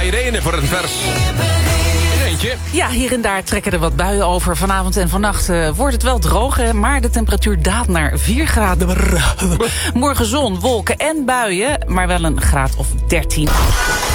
Irene voor een vers eentje. Ja, hier en daar trekken er wat buien over. Vanavond en vannacht wordt het wel droog, hè, maar de temperatuur daalt naar 4 graden. Morgen zon, wolken en buien, maar wel een graad of 13.